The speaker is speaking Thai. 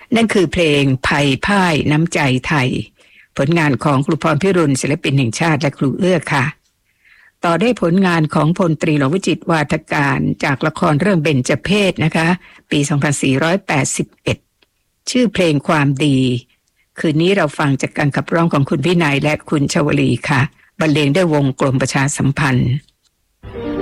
นั่นคือเพลงภัยพ่ายน้ำใจไทยผลงานของครูพรพิรุณศิลปินแห่งชาติและครูเอื้อค่ะต่อได้ผลงานของพลตรีหลวงวิจิตรวาทการจากละครเรื่องเบญจเพสนะคะปี2481ชื่อเพลงความดีคืนนี้เราฟังจากการขับร้องของคุณวินัยและคุณชวลีค่ะบรรเลงด้วยวงกลมประชาสัมพันธ์